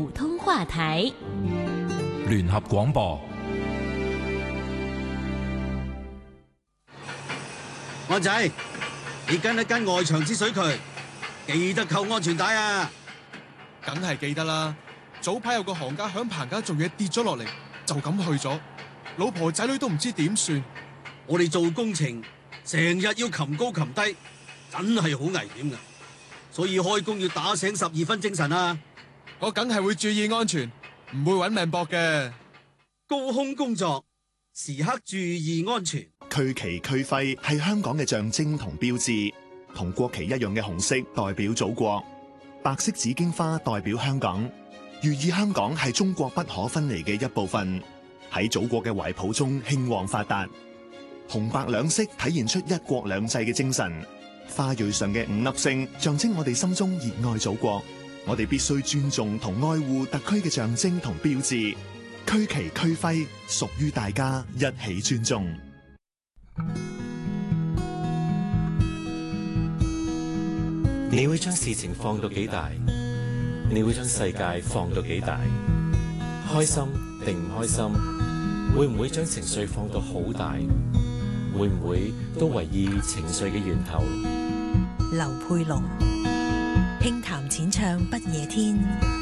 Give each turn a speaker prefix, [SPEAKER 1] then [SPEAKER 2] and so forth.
[SPEAKER 1] 普通話台。
[SPEAKER 2] 聯合廣播。
[SPEAKER 3] 安仔，你跟一跟外牆之水渠，記得扣安全帶啊！
[SPEAKER 4] 梗係記得啦。早排有個行家響棚架做嘢跌咗落嚟，就咁去咗，老婆仔女都唔知點算。
[SPEAKER 3] 我哋做工程成日要擒高擒低，真係好危險噶，所以開工要打醒12分精神啊！
[SPEAKER 4] 我梗係會注意安全，唔會搵命搏嘅。
[SPEAKER 3] 高空工作時刻注意安全。
[SPEAKER 5] 區旗區徽係香港嘅象徵同標誌，同國旗一樣嘅紅色代表祖國，白色紫荊花代表香港，寓意香港係中國不可分離嘅一部分，喺祖國嘅懷抱中興旺發達。紅白兩色體現出一國兩制嘅精神，花蕊上嘅5粒星象徵我哋心中熱愛祖國，我哋必須尊重同愛護特區嘅象徵同標誌，區旗區徽屬於大家，一起尊重。
[SPEAKER 6] 你會將事情放到幾大？你會將世界放到幾大？開心定唔開心？會唔會將情緒放到好大？會唔會都為意情緒嘅源頭？
[SPEAKER 7] 劉佩龍，輕談淺唱不夜天。